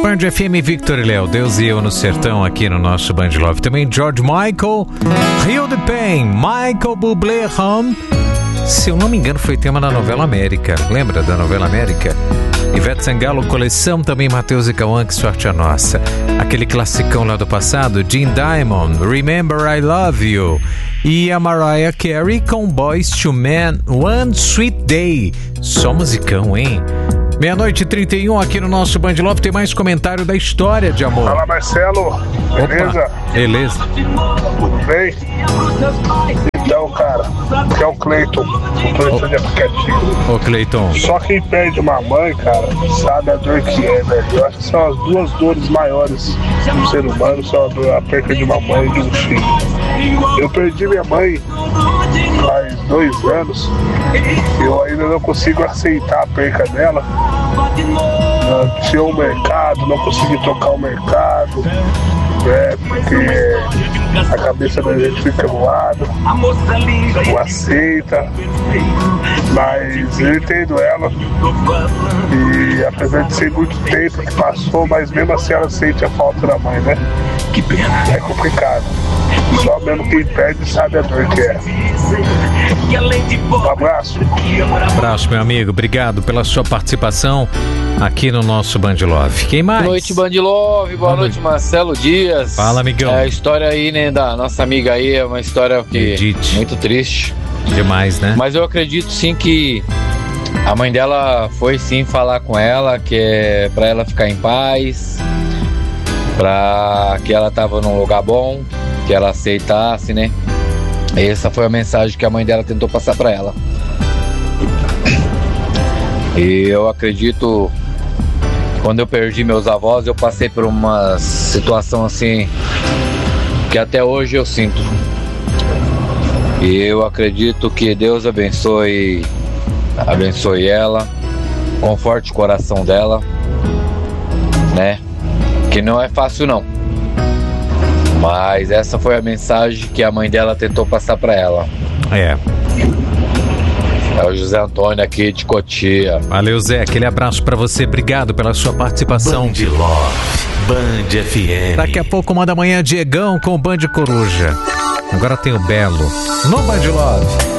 Band FM, Victor e Léo, Deus e Eu no Sertão, aqui no nosso Band Love. Também George Michael, Rio de Pain, Michael Bublé, Home. Se eu não me engano, foi tema da novela América. Lembra da novela América? Ivete Sangalo, Coleção, também Matheus e Cauã, Que Sorte a Nossa. Aquele classicão lá do passado, Gene Diamond, Remember I Love You. E a Mariah Carey com Boyz II Men, One Sweet Day. Só musicão, hein? 00:31 aqui no nosso Band Love. Tem mais comentário da história de amor. Fala, Marcelo. Beleza? Opa, beleza. Tudo bem? Então, cara, que é o Cleiton, motorista de aplicativo. Ô, Cleiton. Só quem perde uma mãe, cara, sabe a dor que é, velho. Eu acho que são as duas dores maiores do ser humano, são a perda de uma mãe e de um filho. Eu perdi minha mãe faz 2 anos. Eu ainda não consigo aceitar a perca dela. Tinha um mercado, não consegui tocar o mercado, porque a cabeça da gente fica no lado, não aceita, mas eu entendo ela, e apesar de ser muito tempo que passou, mas mesmo assim ela sente a falta da mãe, né? É complicado, só mesmo quem perde sabe a dor que é. Um abraço. Abraço, meu amigo, obrigado pela sua participação aqui no nosso Band Love. Quem mais? Boa noite, Band Love. Boa noite, Marcelo Dias. Fala, amigão. A história aí, né, da nossa amiga aí é uma história que muito triste. Demais, né? Mas eu acredito sim que a mãe dela foi sim falar com ela, que é pra ela ficar em paz, pra que ela tava num lugar bom, que ela aceitasse, né? Essa foi a mensagem que a mãe dela tentou passar pra ela. E eu acredito, quando eu perdi meus avós, eu passei por uma situação assim que até hoje eu sinto. E eu acredito que Deus abençoe ela, conforte o coração dela, né? Que não é fácil não. Mas essa foi a mensagem que a mãe dela tentou passar pra ela. É o José Antônio aqui de Cotia. Valeu, Zé, aquele abraço pra você, obrigado pela sua participação. Band Love, Band FM. Daqui a pouco, 1 da manhã, Diegão com o Band Coruja. Agora tem o Belo no Band Love.